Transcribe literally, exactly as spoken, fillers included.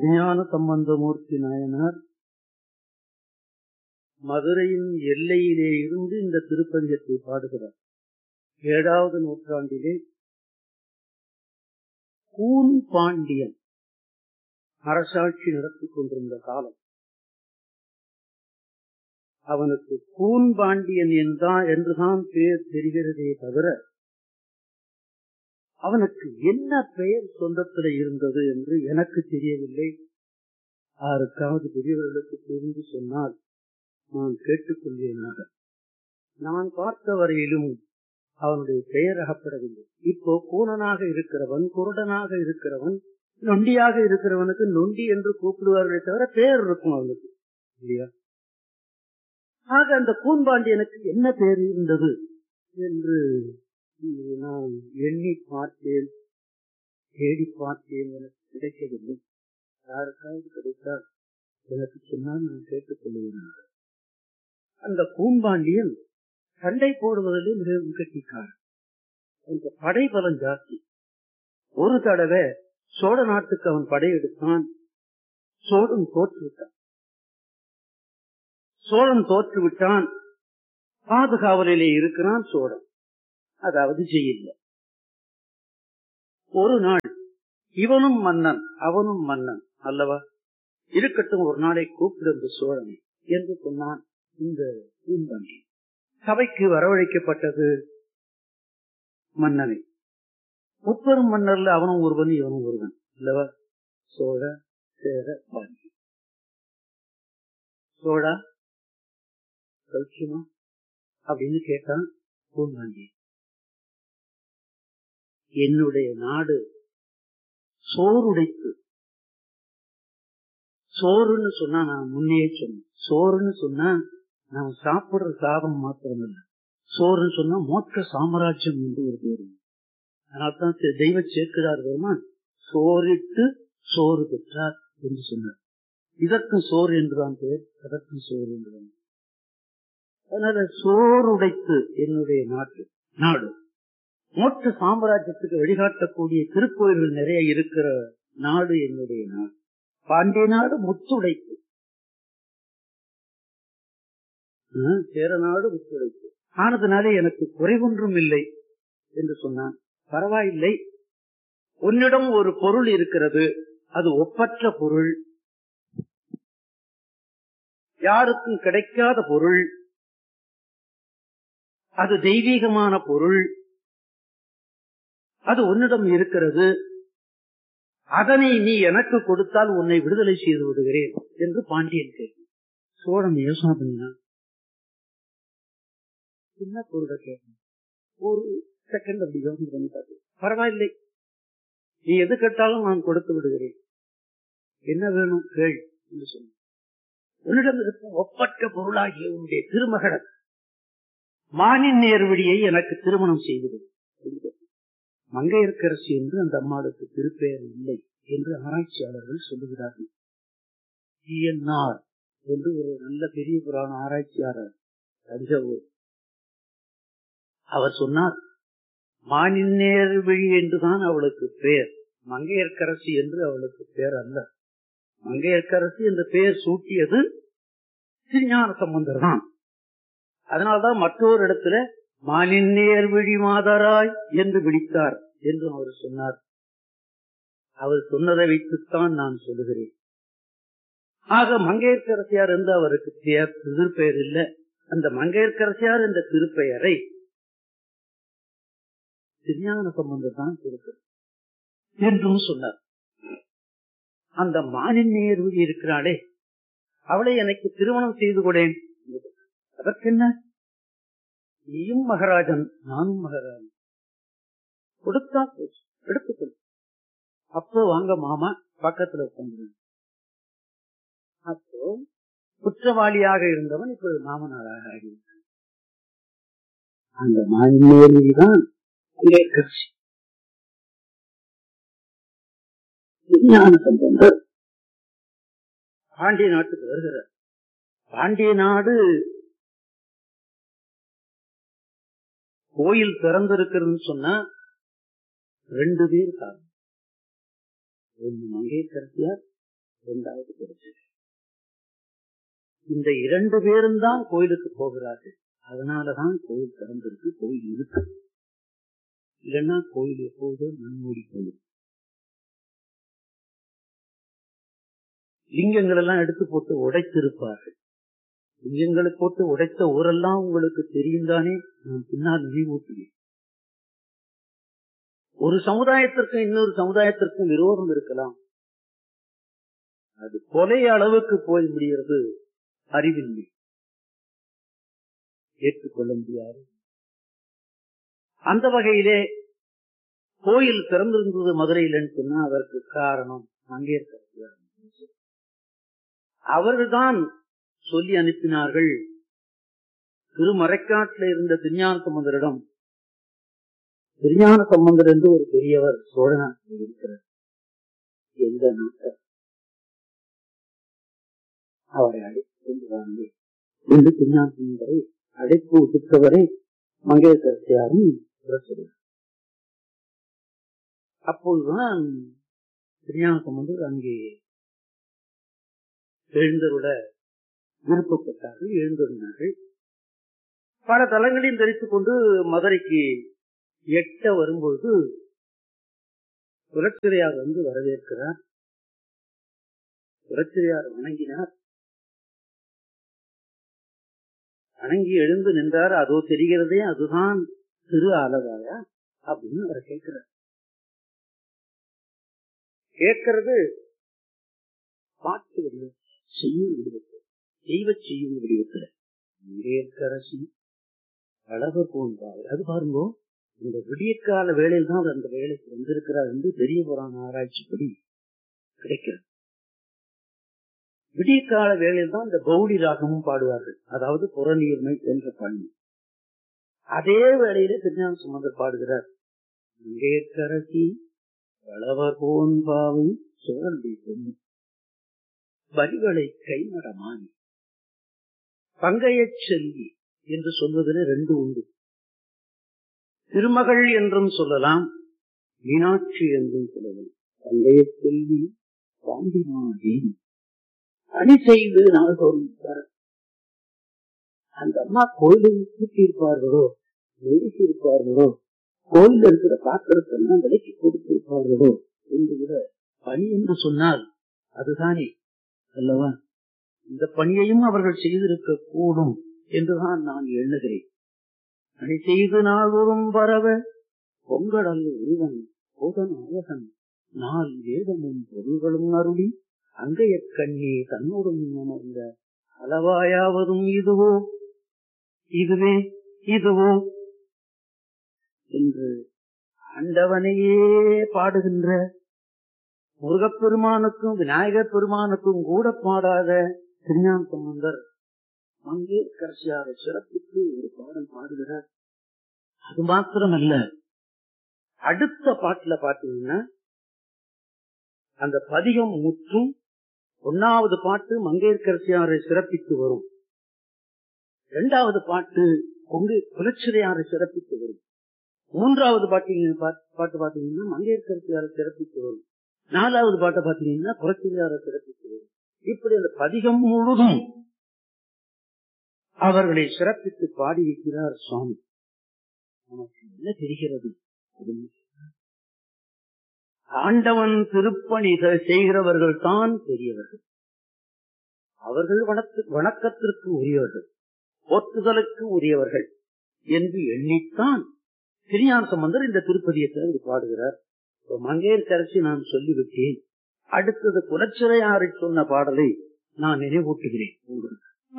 ஞான சம்பந்தமூர்த்தி நாயனார் மதுரையின் எல்லையிலே இருந்து இந்த திருப்பதிகத்தை பாடுகிறார். ஏழாவது நூற்றாண்டிலே கூன் பாண்டியன் அரசாட்சி நடத்திக் கொண்டிருந்த காலம். அவனுக்கு கூன் பாண்டியன் என்றான் என்றுதான் பெயர் தெரிகிறதே தவிர அவனுக்கு என்ன பெயர் சொந்தத்தில் இருந்தது என்று எனக்கு தெரியவில்லை. யாருக்காவது பெரியவர்களுக்கு தெரிந்து சொன்னால் நான் கேட்டுக்கொள்வேனாக. நான் பார்த்த வரையிலும் அவனுடைய பெயர் அகப்படவில்லை. இப்போ கூனனாக இருக்கிறவன், குருடனாக இருக்கிறவன், நொண்டியாக இருக்கிறவனுக்கு நொண்டி என்று கூப்பிடுவார்களே தவிர பெயர் இருக்கும் அவனுக்கு இல்லையா? ஆக அந்த கூன்பாண்டியனுக்கு என்ன பெயர் இருந்தது என்று நான் எண்ணி பார்த்தேன், தேடி பார்த்தேன். எனக்கு கிடைக்கவில்லை. யாருக்காவது கிடைத்தால் எனக்கு சொன்னால் நான் கேட்டுக் கொள்வேன். அந்த கூன்பாண்டியன் சண்டை போடுவதிலே மிகவும் கட்டிக்காரன். அந்த படை பலம் ஜாஸ்தி. ஒரு தடவை சோழ நாட்டுக்கு அவன் படையெடுத்தான். சோழன் தோற்றுவிட்டான். சோழன் தோற்றுவிட்டான். பாதுகாவலிலே இருக்கிறான் சோழன், அதாவது ஜெயில்ல. ஒரு நாள் இவனும் மன்னன் அவனும் மன்னன் அல்லவா, இருக்கட்டும் ஒரு நாளை கூப்பிடு சோழனை என்று சொன்னான். இந்த கூன்பாண்டி சபைக்கு வரவழைக்கப்பட்டது மன்னனை. முப்பெரும் மன்னர்ல அவனும் ஒருவன் இவனும் ஒருவன் அல்லவா, சோழ சேர பாண்டி. சோழா சௌக்கியமா அப்படின்னு கேட்டான் கூன்பாண்டி. என்னுடைய நாடு சோறுடைத்து, சோறுன்னு சொன்னா நான் முன்னே சொன்னேன், சோறுன்னு சொன்னா நான் சாப்பிடுற சாதம் மாத்திரம் இல்லை, சோறுன்னு சொன்னா மோட்ச சாம்ராஜ்யம் என்று ஒரு பேரு. அதனால்தான் தெய்வ சேர்க்கிறார் பெருமான் சோறிட்டு சோறு பெற்றார் என்று சொன்னார். இதற்கும் சோறு என்றுதான் பேர், அதற்கும் சோறு என்றுதான். அதனால சோறுடைத்து என்னுடைய நாட்டு நாடு மோட்ச சாம்ராஜ்யத்துக்கு வழிகாட்டக்கூடிய திருக்கோயில்கள் நிறைய இருக்கிற நாடு என்னுடைய நாடு. பாண்டிய நாடு முத்துடைத்து, சேர நாடு முத்துடைத்து ஆனதுனாலே எனக்கு குறைவொன்றும் இல்லை என்று சொன்னான். பரவாயில்லை, உன்னிடம் ஒரு பொருள் இருக்கிறது, அது ஒப்பற்ற பொருள், யாருக்கும் கிடைக்காத பொருள், அது தெய்வீகமான பொருள், அது உன்னிடம் இருக்கிறது, அதனை நீ எனக்கு கொடுத்தால் உன்னை விடுதலை செய்து விடுகிறேன் என்று பாண்டியன் கேட்டான். சோழன் யோசனை பண்ணினான், என்ன பொருளை கேட்டான். ஒரு செகண்ட் அப்படி யோசனை பண்ணிட்டாரு. பரவாயில்லை, நீ எது கேட்டாலும் நான் கொடுத்து விடுகிறேன், என்ன வேணும் கேள் என்று சொன்ன. உன்னிடம் இருக்கும் ஒப்பற்ற பொருளாகிய உன்னுடைய திருமகள் மானின் நேர்வழியை எனக்கு திருமணம் செய்வது. மங்கையர்க்கரசி என்று அந்த அம்மாளுக்கு திருப்பெயர் இல்லை என்று ஆராய்ச்சியாளர்கள் சொல்லுகிறார்கள். ஜிஎன்ஆர் என்று ஒரு நல்ல பெரிய புராண ஆராய்ச்சியாளர் தஞ்சாவூர், அவர் சொன்னார், மானின் நேர்வழி என்றுதான் அவளுக்கு பெயர், மங்கையர்க்கரசி என்று அவளுக்கு பெயர் அல்ல. மங்கையர்க்கரசி என்ற பெயர் சூட்டியது திருஞான சம்பந்தர் தான். அதனால்தான் மற்றொரு இடத்துல மானின் நேர்வழி மாதராய் என்று விழித்தார் என்று அவர் சொன்னார். அவர் சொன்னதை வைத்துத்தான் நான் சொல்லுகிறேன். ஆக மங்கையர்க்கரசியார் என்று அவருக்கு திருப்பெயர் இல்லை. அந்த மங்கையர்க்கரசியார் என்ற திருப்பெயரை திருஞான சம்பந்தர் தான் கொடுக்கிறார் என்றும் சொன்னார். அந்த மானின் நேர்வழி இருக்கிறாளே, அவளை எனக்கு திருமணம் செய்து கொடேன். அதற்கென்ன, நீயும் மகாராஜன் நானும் மகாராஜன், கொடுத்தா எடுத்துக்கொள். அப்போ வாங்க மாமா பக்கத்துல உட்கார்ந்து. அப்போ குற்றவாளியாக இருந்தவன் இப்போது மாமனாராக ஆகிவிட்டான். அந்த மாநிலதான் விஞ்ஞான சம்பந்தர் பாண்டிய நாட்டுக்கு வருகிறார். பாண்டிய நாடு கோயில் திறந்திருக்கிறதுன்னு சொன்னா ரெண்டு பேர் காரணம். ஒன்னு மங்கையர்க்கரசியார், இரண்டாவது குலச்சிறை. இந்த இரண்டு பேரும் தான் கோயிலுக்கு போகிறார்கள். அதனாலதான் கோயில் திறந்திருக்கு, கோயில் இருக்கு. இல்லைன்னா கோயில் எப்போதும் மண்மூடி கோயில். லிங்கங்கள் எல்லாம் எடுத்து போட்டு உடைத்திருப்பார்கள். லிங்கங்களை போட்டு உடைத்த ஊரெல்லாம் உங்களுக்கு தெரியும் தானே, நான் பின்னால் நினைவூட்டுவேன். ஒரு சமுதாயத்திற்கும் இன்னொரு சமுதாயத்திற்கும் விரோதம் இருக்கலாம். அது கொலை அளவுக்கு போய் முடிகிறது அறிவில்லை, ஏற்றுக்கொள்ள முடியாது. அந்த வகையிலே கோயில் திறந்திருந்தது மதுரையிலன்னு சொன்னா அதற்கு காரணம் அங்கே இருக்கிறார். அவர்கள்தான் சொல்லி அனுப்பினார்கள். திருமறைக்காட்டில் இருந்த திருஞான சம்பந்தரிடம், திருஞான சம்பந்தர் என்று ஒரு பெரியவர் சோழ நாட்டில் இருக்கிறார், எந்த நாட்டர், அவரை அழைத்து என்று திருஞான சம்பந்தரை அழைப்பு விட்டவரை மங்கையர்க்கரசியாரும் சொல்கிறார். அப்போதுதான் திருஞான சம்பந்தர் அங்கே எழுந்தருள விருப்பப்பட்டார்கள், எழுந்தருளினார்கள். பல தலங்களையும் தரித்துக் கொண்டு மதுரைக்கு எட்ட வரும்பொழுது புரட்சியார் வந்து வரவேற்கிறார். புரட்சியார் வணங்கினார். வணங்கி எழுந்து நின்றார். அதோ தெரிகிறதே, அதுதான் திரு ஆலவாயா அப்படின்னு அவரை கேட்கிறார். கேட்கிறது பாட்டு வடிவம், செய்யும் வடிவத்தில், தெய்வ செய்யும் வடிவத்தில். மங்கையர்க்கரசி அழகு போன்றார். அது பாருங்க, இந்த விடியற்கால வேளையில் தான் அந்த வேலைக்கு வந்திருக்கிறார் என்று பெரிய புராண ஆராய்ச்சிப்படி கிடைக்கிறது. விடியற்கால வேளையில் தான் இந்த கௌடி ராகமும் பாடுவார்கள், அதாவது புறநீர்மை என்ற பண்ணி. அதே வேளையிலே திருஞான சம்பந்தர் பாடுகிறார், மங்கையர்க்கரசி வளவர் போன்பாவை சுழந்தி பொண்ணு வரிகளை கைமடமானி பங்கைய செல்வி என்று சொல்வதில் ரெண்டு உண்டு. திருமகள் என்றும் சொல்லலாம், மீனாட்சி என்றும் சொல்லலாம். பங்கைய செல்வி பாண்டிமாடி அணி செய்து நாள்தோறும் அந்த அம்மா கோயிலில் கூட்டியிருப்பார்களோ, எழுதியிருப்பார்களோ, கோயில் இருக்கிற பாத்திரத்தெல்லாம் விலைக்கு கொடுத்திருப்பார்களோ என்று கூட பணி என்று சொன்னால் அதுதானே அல்லவா? இந்த பணியையும் அவர்கள் செய்திருக்க கூடும் என்றுதான் நான் எண்ணுகிறேன். பணி செய்து நாள்தோறும் பரவ பொங்கடல் உருவன் போதன் அழகன் நாள் வேதமும் பொருள்களும் அருளி அங்கைய கண்ணே தன்னோடும் அமர்ந்த அளவாயாவதும் இதுவோ இதுவே இதுவோ என்று ஆண்டவனையே பாடுகின்ற, முருகப்பெருமானுக்கும் விநாயகர் பெருமானுக்கும் கூட பாடாத திருஞான சம்பந்தர் மங்கையர்க்கரசியாரை சிறப்பித்து ஒரு பாடல் பாடுகிறார். அது மாத்திரமல்ல, அடுத்த பாட்டுல பாத்தீங்கன்னா அந்த பதிகம் முற்றும் ஒன்னாவது பாட்டு மங்கையர்க்கரசியாரை சிறப்பித்து வரும், இரண்டாவது பாட்டு கொங்கு புலச்சிறையாரை சிறப்பித்து வரும், மூன்றாவது பாட்டு பாட்டு பாத்தீங்கன்னா மங்கையர்க்கரசியாரை சிறப்பித்து வரும், நாலாவது பாட்டை பாத்தீங்கன்னா புரட்சியாரை சிறப்பித்து வரும். இப்படி அந்த பதிகம் முழுதும் அவர்களை சிறப்பித்து பாடி வைக்கிறார் சுவாமி. நமக்கு என்ன தெரிகிறது? ஆண்டவன் திருப்பணி செய்கிறவர்கள் தான் பெரியவர்கள். அவர்கள் வணக்கத்திற்கு உரியவர்கள், போற்றுதலுக்கு உரியவர்கள் என்று எண்ணித்தான் திருஞான சம்பந்தர் இந்த திருப்பதியத்தை பாடுகிறார். மங்கையர்க்கரசி நான் சொல்லிவிட்டேன். அடுத்தது புலச்சிறையாரை சொன்ன பாடலை நான் நினைவூட்டுகிறேன் உங்களுக்கு.